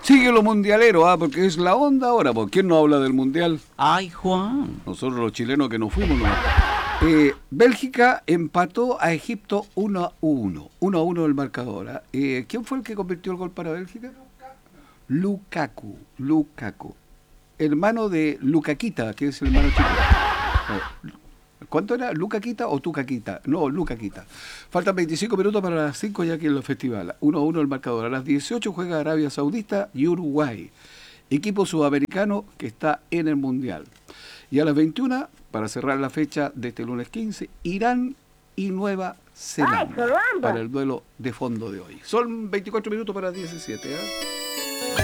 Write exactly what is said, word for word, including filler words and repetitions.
Sigue lo mundialero, ah, porque es la onda ahora. ¿Por quién no habla del mundial? Ay, Juan. Nosotros los chilenos que nos fuimos. ¿No? Eh, Bélgica empató a Egipto uno a uno. uno a uno el marcador. ¿Ah? Eh, ¿Quién fue el que convirtió el gol para Bélgica? Lukaku. Lukaku. Hermano de Lukaquita, que es el hermano chico. Eh, ¿Cuánto era? ¿Lucaquita o Tucaquita? No, Lucaquita. Faltan veinticinco minutos para las cinco ya aquí en el festival. uno a uno el marcador. A las dieciocho juega Arabia Saudita y Uruguay. Equipo sudamericano que está en el Mundial. Y a las veintiuna, para cerrar la fecha de este lunes quince, Irán y Nueva Zelanda. Para el duelo de fondo de hoy. Son veinticuatro minutos para las diecisiete. ¿eh?